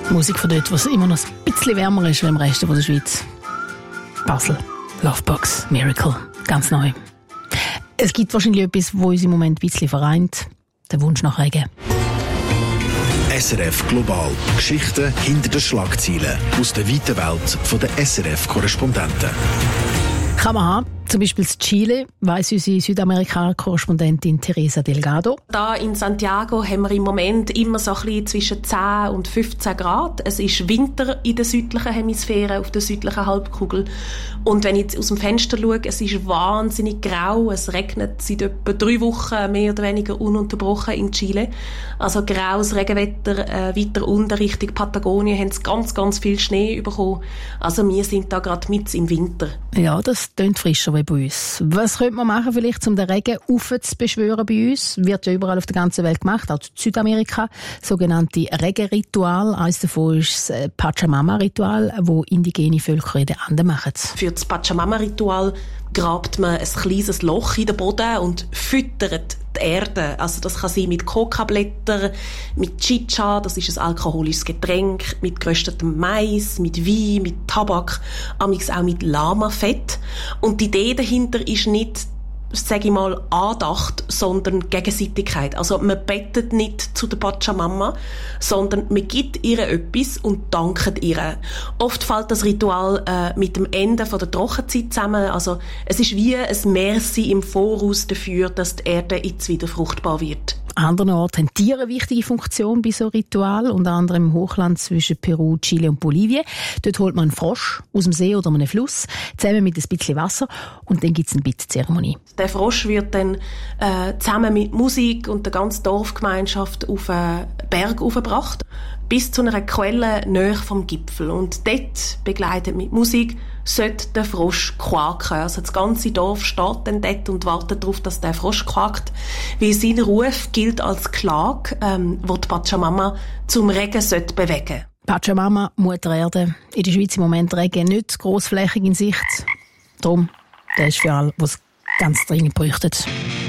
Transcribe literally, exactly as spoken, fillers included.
Musik von dort, wo es immer noch ein bisschen wärmer ist als im Rest der Schweiz. Basel, Lovebox, Miracle, ganz neu. Es gibt wahrscheinlich etwas, was uns im Moment ein bisschen vereint. Der Wunsch nach Regen. S R F Global. Geschichten hinter den Schlagzeilen aus der weiten Welt der S R F-Korrespondenten. Kann man haben. Zum Beispiel in Chile, weiss unsere Südamerikaner-Korrespondentin Teresa Delgado. Da in Santiago haben wir im Moment immer so ein bisschen zwischen zehn und fünfzehn Grad. Es ist Winter in der südlichen Hemisphäre, auf der südlichen Halbkugel. Und wenn ich jetzt aus dem Fenster schaue, es ist wahnsinnig grau. Es regnet seit etwa drei Wochen mehr oder weniger ununterbrochen in Chile. Also graues Regenwetter, äh, weiter unten Richtung Patagonien haben sie ganz, ganz viel Schnee bekommen. Also wir sind da gerade mitten im Winter. Ja, das klingt frischer wie bei uns. Was könnte man machen, vielleicht, um den Regen aufzubeschwören bei uns? Wird ja überall auf der ganzen Welt gemacht, auch in Südamerika. Sogenannte Regenritual. Eines davon ist das Pachamama-Ritual, das indigene Völker in den Anden machen. Für das Pachamama-Ritual grabt man ein kleines Loch in den Boden und füttert die Erde. Also das kann sein mit Kokablättern, mit Chicha, das ist ein alkoholisches Getränk, mit geröstetem Mais, mit Wein, mit Tabak, amigs auch mit Lamafett. Und die Idee dahinter ist nicht, sage ich mal, Andacht, sondern Gegenseitigkeit. Also man betet nicht zu der Pachamama, sondern man gibt ihr etwas und dankt ihr. Oft fällt das Ritual äh, mit dem Ende von der Trockenzeit zusammen. Also es ist wie ein Merci im Voraus dafür, dass die Erde jetzt wieder fruchtbar wird. An anderen Orten haben Tiere eine wichtige Funktion bei so einem Ritual, unter anderem im Hochland zwischen Peru, Chile und Bolivien. Dort holt man einen Frosch aus dem See oder einem Fluss, zusammen mit ein bisschen Wasser, und dann gibt es eine Bittzeremonie. Der Frosch wird dann äh, zusammen mit Musik und der ganzen Dorfgemeinschaft auf einen Berg aufgebracht, bis zu einer Quelle nahe vom Gipfel. Und dort, begleitet mit Musik, sollte der Frosch quaken. Also das ganze Dorf steht dann dort und wartet darauf, dass der Frosch quakt. Weil sein Ruf gilt als Klage, ähm, wo die Pachamama zum Regen sollte bewegen. Pachamama, Mutter Erde. In der Schweiz im Moment Regen nicht grossflächig in Sicht. Darum, der ist für alle, was ganz dringend bräuchten.